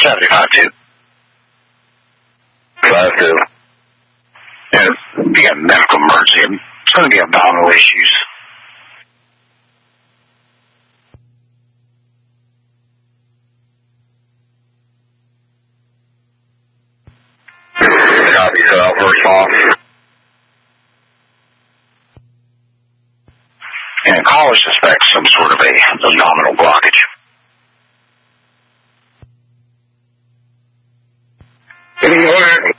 75-2. 5-2. Yeah, we got medical emergency. It's going to be abdominal issues. Copy, South, response. And caller suspects some sort of a abdominal blockage. Any more